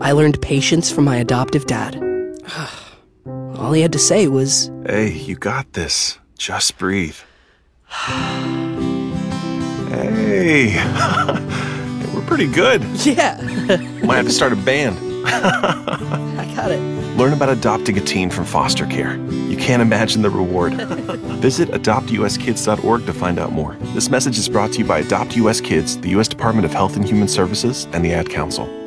I learned patience from my adoptive dad. All he had to say was, Hey, you got this. Just breathe. Hey, we're pretty good. yeah, Might have to start a band. I got it. Learn about adopting a teen from foster care. You can't imagine the reward. Visit adoptuskids.org to find out more. This message is brought to you by Adopt US Kids, the U.S. Department of Health and Human Services, and the Ad Council.